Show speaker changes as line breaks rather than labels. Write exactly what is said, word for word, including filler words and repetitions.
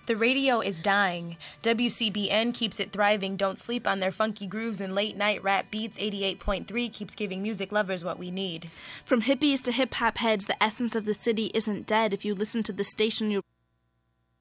The radio is dying. W C B N keeps it thriving. Don't sleep on their funky grooves and late-night rap beats. eighty-eight point three keeps giving music lovers what we need.
From hippies to hip-hop heads, the essence of the city isn't dead. If you listen to the station, you'll